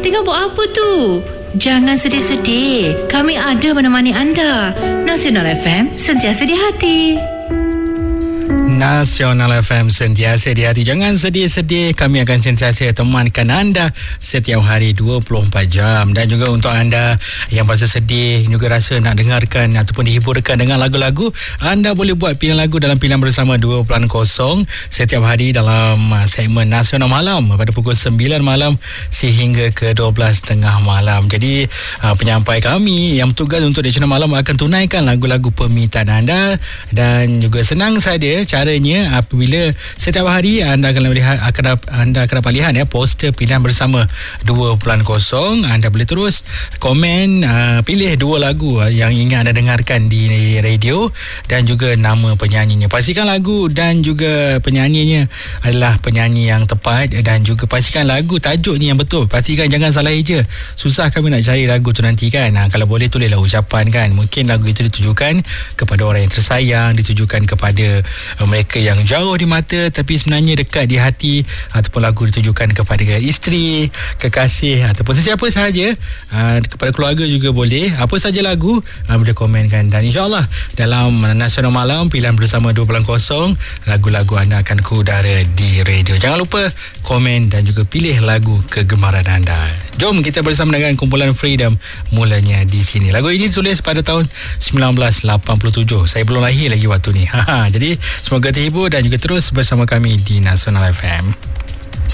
tengah buat apa tu? Jangan sedih-sedih. Kami ada menemani anda. Nasional FM, sentiasa di hati. Nasional FM, sentiasa di hati. Jangan sedih-sedih. Kami akan sentiasa temankan anda setiap hari 24 jam. Dan juga untuk anda yang rasa sedih, juga rasa nak dengarkan ataupun dihiburkan dengan lagu-lagu, anda boleh buat pilihan lagu dalam Pilihan Bersama 2.0 setiap hari dalam segmen Nasional Malam pada pukul 9 malam sehingga ke 12.30 malam. Jadi penyampai kami yang bertugas untuk Nasional Malam akan tunaikan lagu-lagu permintaan anda. Dan juga senang saja caranya, apabila setiap hari anda akan lihat, anda akan dapat lihat poster Pilihan Bersama 2.0. Anda boleh terus komen, pilih dua lagu yang ingin anda dengarkan di radio dan juga nama penyanyinya. Pastikan lagu dan juga penyanyinya adalah penyanyi yang tepat, dan juga pastikan lagu tajuk ni yang betul. Pastikan jangan salah eja. Susah kami nak cari lagu tu nanti kan. Kalau boleh tulislah ucapan kan. Mungkin lagu itu ditujukan kepada orang yang tersayang, ditujukan kepada mereka yang jauh di mata tapi sebenarnya dekat di hati, ataupun lagu ditujukan kepada isteri, kekasih ataupun sesiapa sahaja, kepada keluarga juga boleh. Apa saja lagu boleh komenkan, dan insyaAllah dalam Nasional Malam Pilihan Bersama 2.0 lagu-lagu anda akan keudara di radio. Jangan lupa komen dan juga pilih lagu kegemaran anda. Jom kita bersama dengan kumpulan Freedom, mulanya di sini. Lagu ini ditulis pada tahun 1987. Saya belum lahir lagi waktu ni. Jadi semoga terhibur dan juga terus bersama kami di Nasional FM.